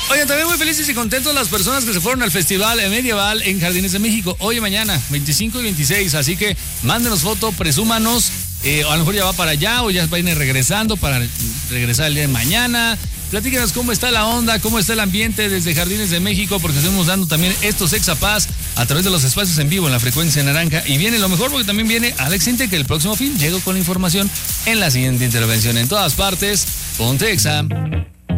Oigan, también muy felices y contentos las personas que se fueron al Festival Medieval en Jardines de México hoy y mañana, 25 y 26. Así que mándenos foto, presúmanos. A lo mejor ya va para allá o ya va a ir regresando para regresar el día de mañana. Platíquenos cómo está la onda, cómo está el ambiente desde Jardines de México, porque estamos dando también estos Exapaz a través de los espacios en vivo en la frecuencia naranja. Y viene lo mejor porque también viene Alex Intec, que el próximo fin llego con la información en la siguiente intervención. En todas partes, ponte Exa.